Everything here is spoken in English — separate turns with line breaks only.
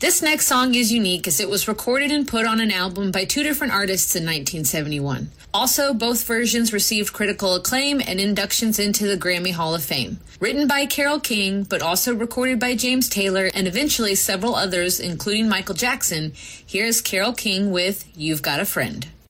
This next song is unique as it was recorded and put on an album by two different artists in 1971. Also, both versions received critical acclaim and inductions into the Grammy Hall of Fame. Written by Carole King, but also recorded by James Taylor and eventually several others, including Michael Jackson, here's Carole King with You've Got a Friend.